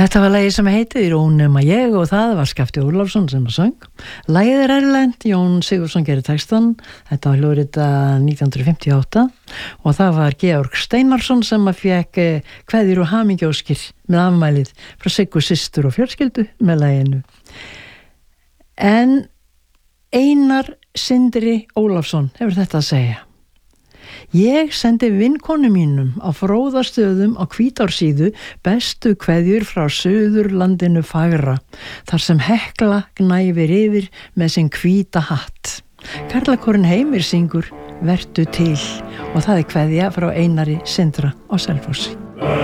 Þetta var lagið sem heitir Í rónema ég og það var Skafti Ólafsson sem söng. Lagið erlent, Jón Sigurðsson gerir textan. Þetta var hljóðrita 1958 og það var Georg Steinarsson sem fékk kveðjur og hamingjóskir með afmælið frá Siggu systur og fjölskyldu með laginu. En Einar Sindri Ólafsson hefur þetta að segja. Ég sendi vinkonu mínum á Fróðastöðum á Hvítársíðu bestu kveðjur frá Suðurlandinu fagra, þar sem Hekla gnæfir yfir með sinn hvíta hatt. Karlakórinn Heimir syngur Vertu til og það kveðja frá Einari Sindra á Selfossi.